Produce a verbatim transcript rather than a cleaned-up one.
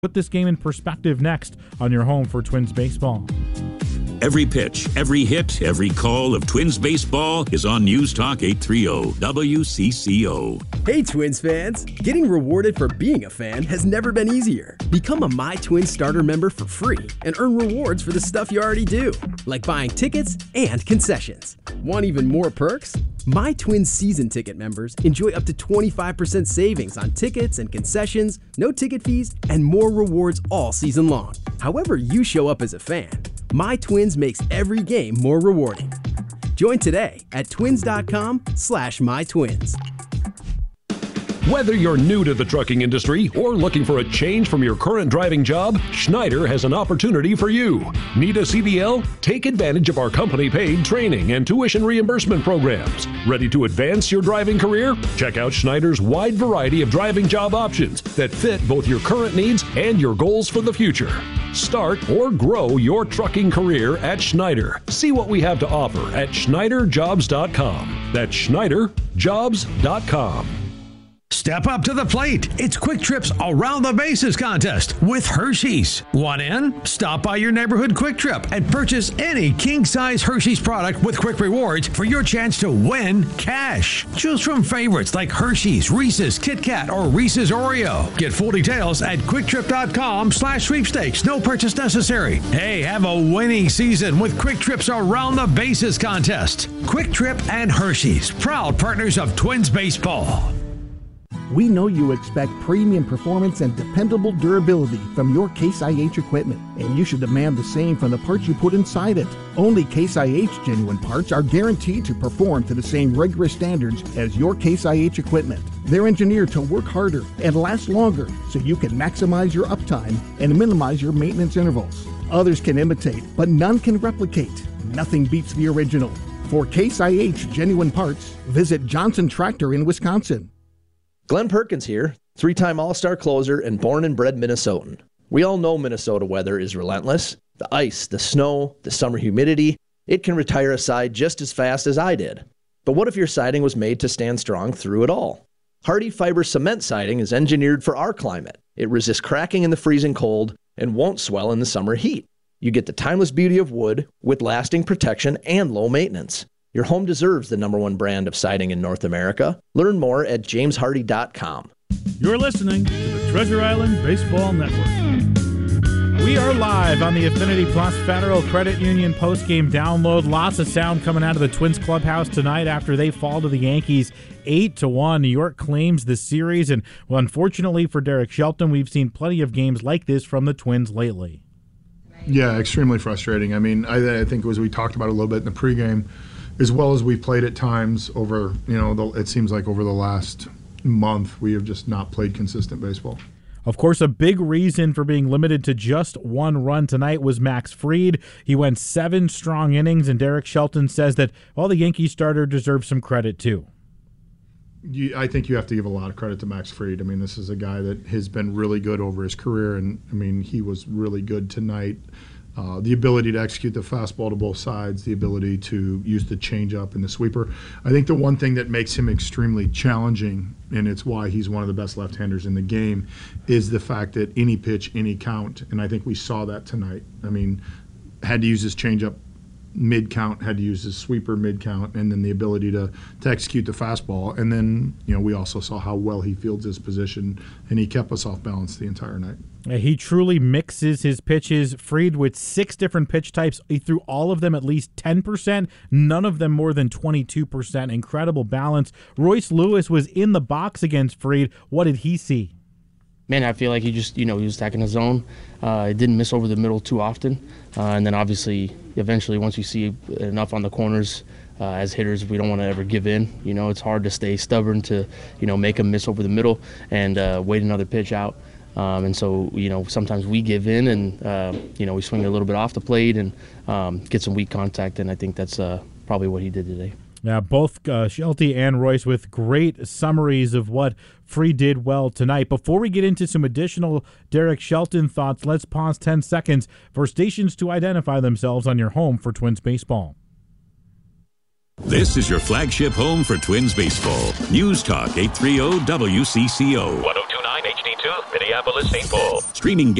Put this game in perspective next on your home for Twins baseball. Every pitch, every hit, every call of Twins baseball is on News Talk eight thirty W C C O. Hey Twins fans! Getting rewarded for being a fan has never been easier. Become a My Twins starter member for free and earn rewards for the stuff you already do, like buying tickets and concessions. Want even more perks? My Twins season ticket members enjoy up to twenty-five percent savings on tickets and concessions, no ticket fees, and more rewards all season long. However you show up as a fan, My Twins makes every game more rewarding. Join today at twins.com slash mytwins. Whether you're new to the trucking industry or looking for a change from your current driving job, Schneider has an opportunity for you. Need a C D L? Take advantage of our company-paid training and tuition reimbursement programs. Ready to advance your driving career? Check out Schneider's wide variety of driving job options that fit both your current needs and your goals for the future. Start or grow your trucking career at Schneider. See what we have to offer at Schneider Jobs dot com. That's Schneider Jobs dot com. Step up to the plate. It's Quick Trip's Around the Bases contest with Hershey's. Want in? Stop by your neighborhood Quick Trip and purchase any king-size Hershey's product with Quick Rewards for your chance to win cash. Choose from favorites like Hershey's, Reese's, Kit Kat, or Reese's Oreo. Get full details at quicktrip.com slash sweepstakes. No purchase necessary. Hey, have a winning season with Quick Trip's Around the Bases contest. Quick Trip and Hershey's, proud partners of Twins baseball. We know you expect premium performance and dependable durability from your Case I H equipment, and you should demand the same from the parts you put inside it. Only Case I H genuine parts are guaranteed to perform to the same rigorous standards as your Case I H equipment. They're engineered to work harder and last longer so you can maximize your uptime and minimize your maintenance intervals. Others can imitate, but none can replicate. Nothing beats the original. For Case I H genuine parts, visit Johnson Tractor in Wisconsin. Glenn Perkins here, three-time All-Star closer and born and bred Minnesotan. We all know Minnesota weather is relentless. The ice, the snow, the summer humidity, it can retire a side just as fast as I did. But what if your siding was made to stand strong through it all? Hardy Fiber Cement Siding is engineered for our climate. It resists cracking in the freezing cold and won't swell in the summer heat. You get the timeless beauty of wood with lasting protection and low maintenance. Your home deserves the number one brand of siding in North America. Learn more at james hardy dot com. You're listening to the Treasure Island Baseball Network. We are live on the Affinity Plus Federal Credit Union postgame download. Lots of sound coming out of the Twins clubhouse tonight after they fall to the Yankees eight to one. New York claims the series, and well, unfortunately for Derek Shelton, we've seen plenty of games like this from the Twins lately. Yeah, extremely frustrating. I mean, I, I think as we talked about a little bit in the pregame, as well as we've played at times over, you know, the, it seems like over the last month, we have just not played consistent baseball. Of course, a big reason for being limited to just one run tonight was Max Fried. He went seven strong innings, and Derek Shelton says that, well, the Yankees starter deserves some credit too. You, I think you have to give a lot of credit to Max Fried. I mean, this is a guy that has been really good over his career, and, I mean, he was really good tonight. Uh, the ability to execute the fastball to both sides, the ability to use the changeup and the sweeper. I think the one thing that makes him extremely challenging, and it's why he's one of the best left-handers in the game, is the fact that any pitch, any count, and I think we saw that tonight. I mean, had to use his changeup mid-count, had to use his sweeper mid-count, and then the ability to, to execute the fastball. And then, you know, we also saw how well he fields his position, and he kept us off balance the entire night. He truly mixes his pitches. Fried with six different pitch types. He threw all of them at least ten percent, none of them more than twenty-two percent. Incredible balance. Royce Lewis was in the box against Fried. What did he see? Man, I feel like he just, you know, he was attacking the zone. Uh, he didn't miss over the middle too often. Uh, and then obviously, eventually, once you see enough on the corners, uh, as hitters, we don't want to ever give in. You know, it's hard to stay stubborn to, you know, make him miss over the middle and uh, wait another pitch out. Um, and so, you know, sometimes we give in and, uh, you know, we swing a little bit off the plate and um, get some weak contact. And I think that's uh, probably what he did today. Yeah, both uh, Shelty and Royce with great summaries of what Fried did well tonight. Before we get into some additional Derek Shelton thoughts, let's pause ten seconds for stations to identify themselves on your home for Twins baseball. This is your flagship home for Twins baseball. News Talk eight thirty W C C O. ten twenty-nine H D two, Minneapolis, Saint Paul. Streaming